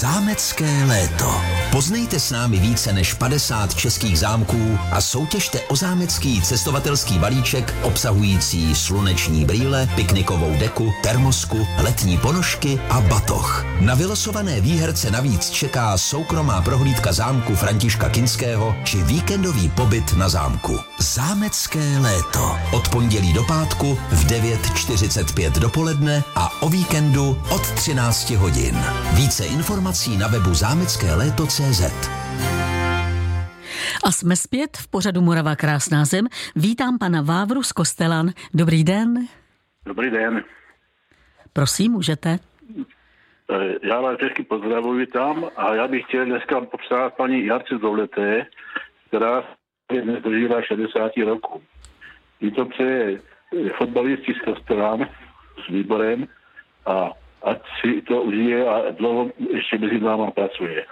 Zámecké léto. Poznejte s námi více než 50 českých zámků a soutěžte o zámecký cestovatelský balíček obsahující sluneční brýle, piknikovou deku, termosku, letní ponožky a batoh. Na vylosované výherce navíc čeká soukromá prohlídka zámku Františka Kinského či víkendový pobyt na zámku. Zámecké léto. Od pondělí do pátku v 9:45 dopoledne a o víkendu od 13 hodin. Více informací na webu zámeckéléto.cz. A jsme zpět v pořadu Morava krásná zem. Vítám pana Vávru z Kostelan. Dobrý den. Dobrý den. Prosím, můžete. Já vás vždycky pozdravuji tam a já bych chtěl dneska popřát paní Jarce Zouleté, která dnes dožívá 60 roku. Jí to přeje fotbalistí z Kostelan s výborem a ať si to užije a dlouho ještě mezi náma pracuje.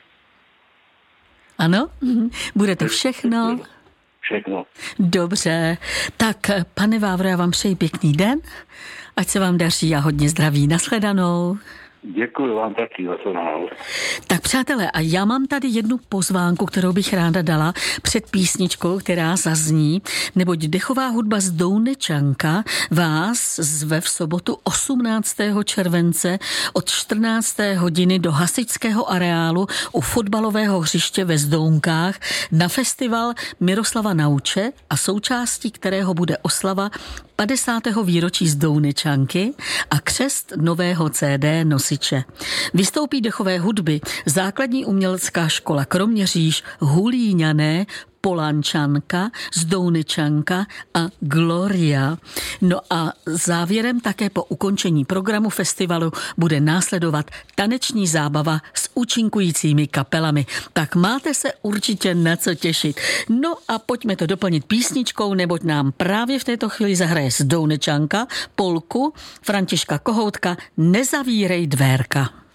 Ano, bude to všechno? Všechno. Dobře, tak pane Vávro, já vám přeji pěkný den, ať se vám daří a hodně zdraví. Nashledanou. Děkuji vám taky za to náhodou. Tak přátelé, a já mám tady jednu pozvánku, kterou bych ráda dala před písničkou, která zazní, neboť dechová hudba z Dounečanka vás zve v sobotu 18. července od 14. hodiny do hasičského areálu u fotbalového hřiště ve Zdounkách na festival Miroslava Nauče, a součástí kterého bude oslava 50. výročí z Dounečanky a křest nového CD nosiče. Vystoupí dechové hudby základní umělecká škola Kroměříž, Hulíňané, Polančanka, Zdounečanka a Gloria. No a závěrem také po ukončení programu festivalu bude následovat taneční zábava s účinkujícími kapelami. Tak máte se určitě na co těšit. No a pojďme to doplnit písničkou, neboť nám právě v této chvíli zahraje Zdounečanka polku Františka Kohoutka Nezavírej dvérka.